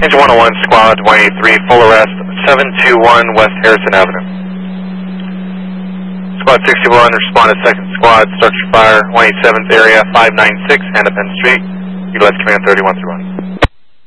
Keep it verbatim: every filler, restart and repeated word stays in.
Engine one oh one, Squad one eighty-three, full arrest, seven two one West Harrison Avenue. Squad sixty-one, responded second squad, structure fire, one eighty-seventh area, five ninety-six, Hennepin Street. Utilize command thirty-one through one.